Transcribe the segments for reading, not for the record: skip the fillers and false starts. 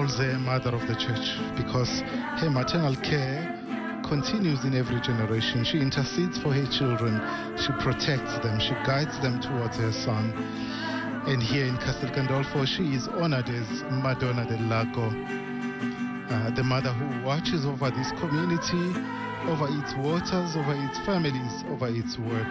calls her Mother of the Church because her maternal care continues in every generation. She intercedes for her children. She protects them. She guides them towards her Son. And here in Castel Gandolfo, she is honored as Madonna del Lago, the mother who watches over this community, over its waters, over its families, over its work.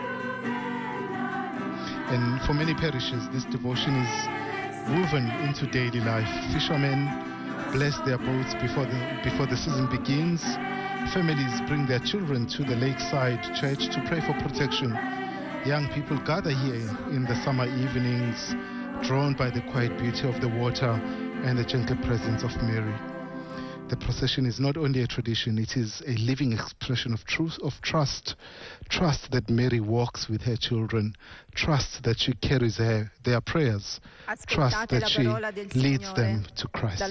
And for many parishes, this devotion is woven into daily life. Fishermen bless their boats before the season begins. Families bring their children to the lakeside church to pray for protection. Young people gather here in the summer evenings, drawn by the quiet beauty of the water and the gentle presence of Mary. The procession is not only a tradition, it is a living expression of trust that Mary walks with her children, trust that she carries their prayers, trust that she leads them to Christ.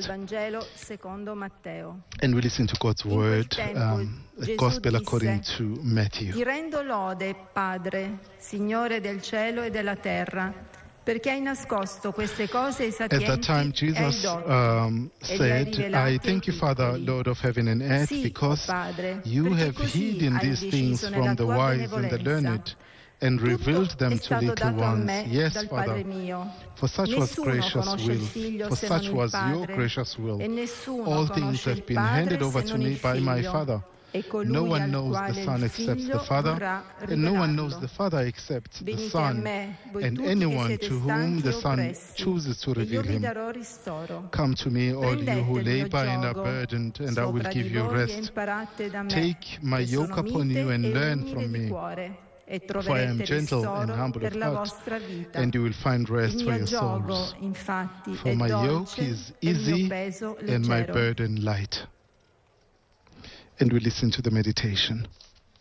And we listen to God's word, the Gospel according to Matthew. Ti rendo lode, Padre, Signore del cielo e della terra, perché hai nascosto queste cose ai sapienti. At that time, Jesus said, I thank you, Father, Lord of heaven and earth, because you have hidden these things from the wise and the learned and revealed them to little ones. Yes, Father, for such was gracious will, for such was your gracious will. All things have been handed over to me by my Father. No one knows the Son except the Father, and no one knows the Father except the Son, and anyone to whom the Son chooses to reveal him. Come to me, all you who labor and are burdened, and I will give you rest. Take my yoke upon you and learn from me, for I am gentle and humble of heart, and you will find rest for your souls. For my yoke is easy and my burden light. And we listen to the meditation.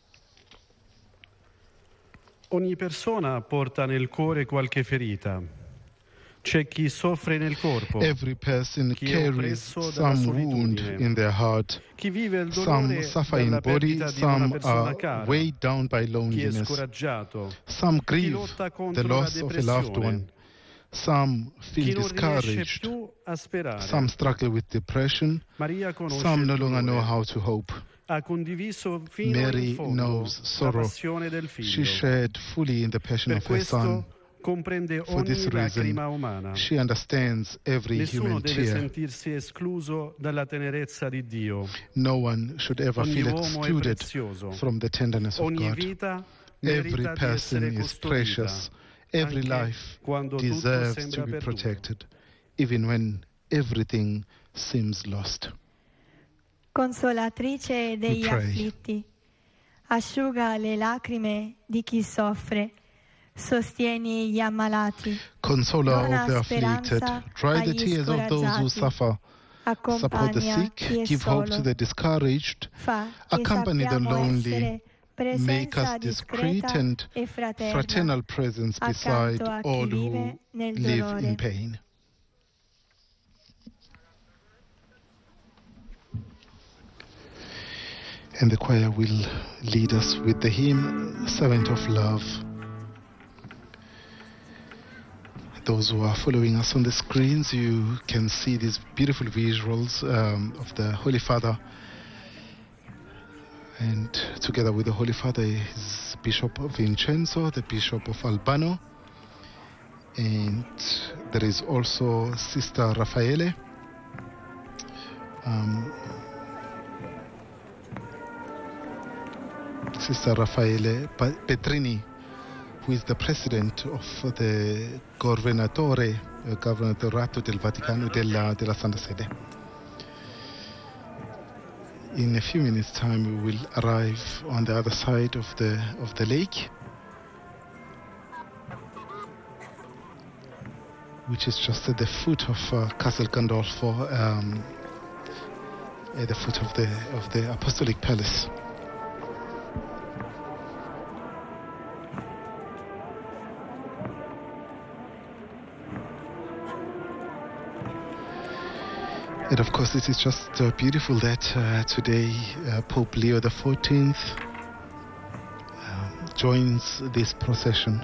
Ogni persona porta nel cuore qualche ferita. C'è chi soffre nel corpo. Every person carries some wound in their heart. Some suffer in body, some are weighed down by loneliness. Some grieve the loss of a loved one. Some feel discouraged. Some struggle with depression. Some no longer know how to hope. Mary knows sorrow. She shared fully in the passion of her Son. For this reason, she understands every human tear. No one should ever feel excluded from the tenderness of God. Every person is precious. Every life deserves to be protected, even when everything seems lost. Consolatrice degli afflitti, asciuga le lacrime di chi soffre, sostieni gli ammalati. Consoler of the afflicted, dry the tears of those who suffer, support the sick, give hope to the discouraged, accompany the lonely, make us discreet and fraternal presence beside all who live in pain. And the choir will lead us with the hymn, Servant of Love. Those who are following us on the screens, you can see these beautiful visuals of the Holy Father. And together with the Holy Father is Bishop Vincenzo, the Bishop of Albano. And there is also Sister Raffaele. Sister Raffaele Petrini, who is the president of the Governatorato del Vaticano della Santa Sede. In a few minutes' time, we will arrive on the other side of the lake, which is just at the foot of Castel Gandolfo, at the foot of the Apostolic Palace. And of course, it is just beautiful that today Pope Leo XIV joins this procession.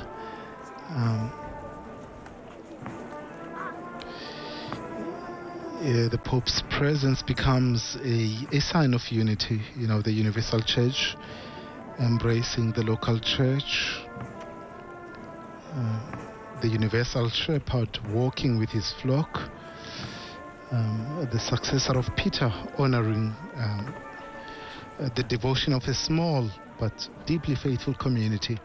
the Pope's presence becomes a sign of unity. You know, the universal church embracing the local church, the universal shepherd walking with his flock, the successor of Peter honoring the devotion of a small but deeply faithful community.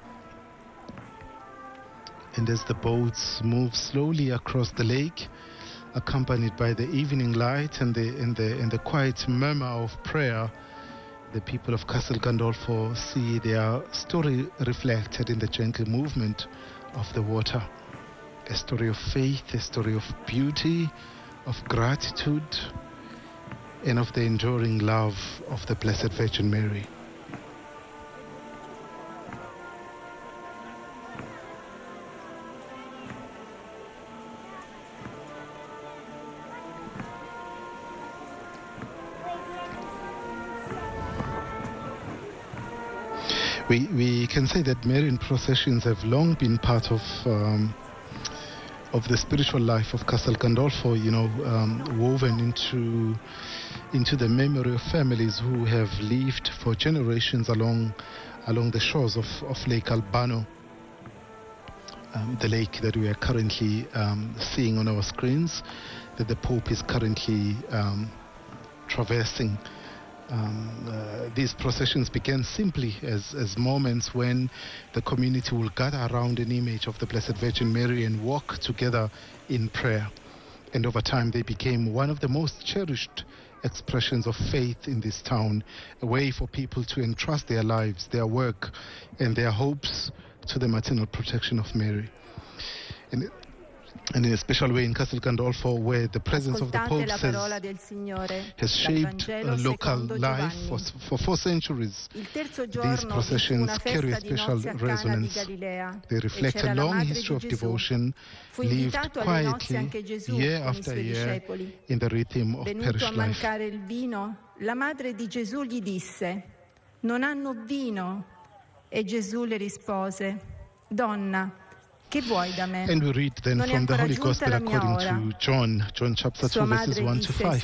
And as the boats move slowly across the lake, accompanied by the evening light and the quiet murmur of prayer, the people of Castel Gandolfo see their story reflected in the gentle movement of the water. A story of faith, a story of beauty, of gratitude, and of the enduring love of the Blessed Virgin Mary. We can say that Marian processions have long been part of the spiritual life of Castel Gandolfo, you know, woven into the memory of families who have lived for generations along the shores of Lake Albano, the lake that we are currently seeing on our screens, that the Pope is currently traversing. These processions began simply as moments when the community will gather around an image of the Blessed Virgin Mary and walk together in prayer. And over time they became one of the most cherished expressions of faith in this town, a way for people to entrust their lives, their work, and their hopes to the maternal protection of Mary. And in a special way in Castel Gandolfo, where the presence of the Pope has shaped local life for 4 centuries. These processions carry a special resonance. They reflect a long history of devotion, lived quietly, year after year, in the rhythm of parish life. La madre di Gesù gli disse: "Non hanno vino." E Gesù le rispose: "Donna, che vuoi da me? And we read then from the Holy Gospel according to John chapter 2, verses 1 to 5.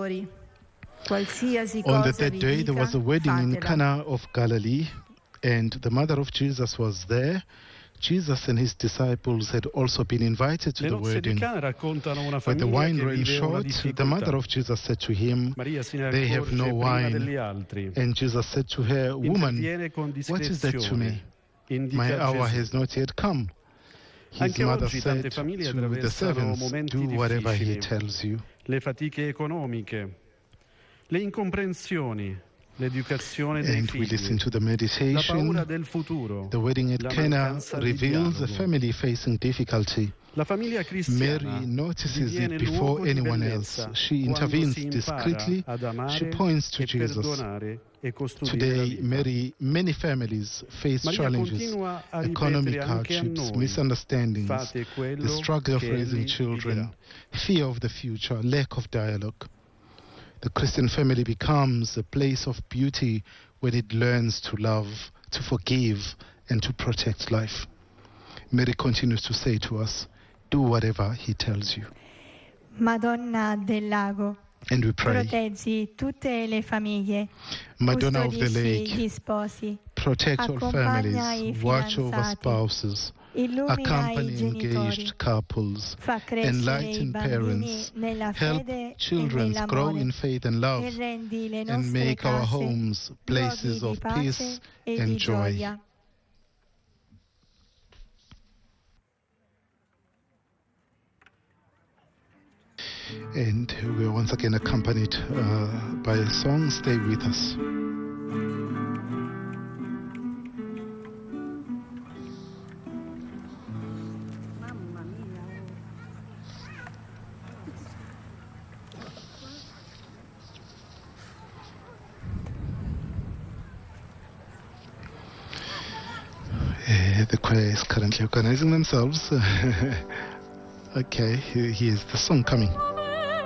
On the third day there was a wedding in Cana of Galilee, and the mother of Jesus was there. Jesus and his disciples had also been invited to the wedding. When the wine ran short, the mother of Jesus said to him, "They have no wine." And Jesus said to her, "Woman, what is that to me? My hour has not yet come." His mother said to the servants, "Do whatever he tells you." Le fatiche economiche, le incomprensioni, l'educazione dei And we listen to the meditation. The wedding at Cana reveals a family facing difficulty. Mary notices it before anyone else. She intervenes discreetly. She points to Jesus. Today, many families face challenges, economic hardships, misunderstandings, the struggle of raising children, fear of the future, lack of dialogue. The Christian family becomes a place of beauty when it learns to love, to forgive, and to protect life. Mary continues to say to us, "Do whatever he tells you." Madonna del Lago, and we pray, proteggi tutte le famiglie, Madonna of the Lake, gli sposi, protect all families, watch over spouses, accompany engaged couples, enlighten parents, help children grow in faith and love, and make our homes places of peace and joy. And we are once again accompanied by a song, "Stay With Us." The choir is currently organizing themselves. Okay, here's the song coming.